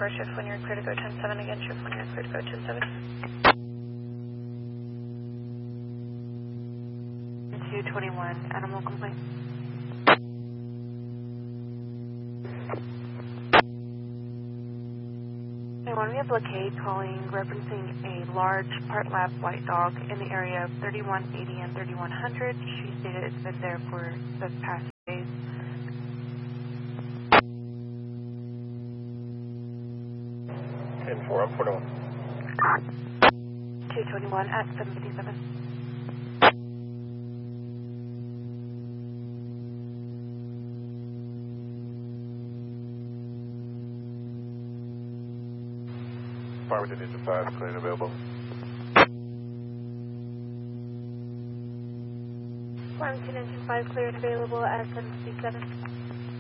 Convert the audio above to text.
4, shift 1, you're clear to go 10-7 again, shift 1, you're clear to go 10-7. 221, animal complaint. We have LaCade calling, referencing a large part lab white dog in the area of 3180 and 3100. She stated it's been there for the past days. 10-4, I'm 41. 221 at 757. Farmington Engine 5, clear and available. Farmington Engine 5, clear and available at 757.